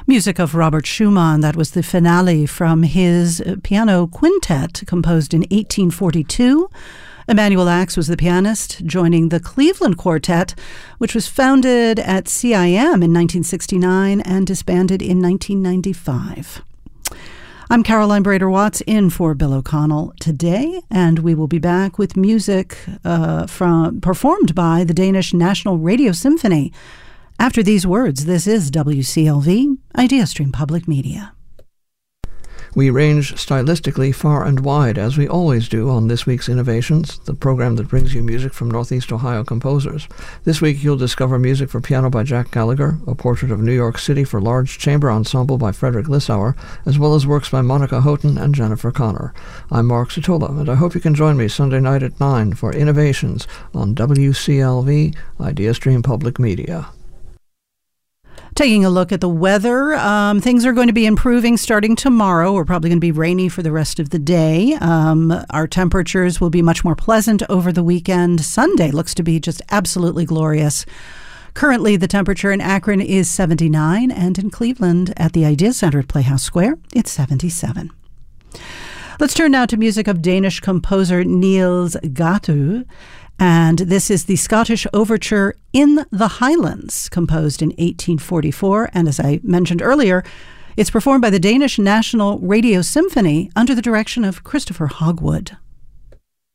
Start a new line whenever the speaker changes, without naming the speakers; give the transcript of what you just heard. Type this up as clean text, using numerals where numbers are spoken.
Music of Robert Schumann, that was the finale from his piano quintet composed in 1842. Emanuel Ax was the pianist, joining the Cleveland Quartet, which was founded at CIM in 1969 and disbanded in 1995. I'm Caroline Brader-Watts in for Bill O'Connell today, and we will be back with music performed by the Danish National Radio Symphony. After these words, this is WCLV, IdeaStream Public Media.
We range stylistically far and wide, as we always do on This Week's Innovations, the program that brings you music from Northeast Ohio composers. This week you'll discover music for piano by Jack Gallagher, a portrait of New York City for large chamber ensemble by Frederick Lissauer, as well as works by Monica Houghton and Jennifer Connor. I'm Mark Satola, and I hope you can join me Sunday night at 9 for Innovations on WCLV, IdeaStream Public Media.
Taking a look at the weather, things are going to be improving starting tomorrow. We're probably going to be rainy for the rest of the day. Our temperatures will be much more pleasant over the weekend. Sunday looks to be just absolutely glorious. Currently, the temperature in Akron is 79, and in Cleveland at the Idea Center at Playhouse Square, it's 77. Let's turn now to music of Danish composer Niels Gade. And this is the Scottish overture In the Highlands, composed in 1844. And as I mentioned earlier, it's performed by the Danish National Radio Symphony under the direction of Christopher Hogwood.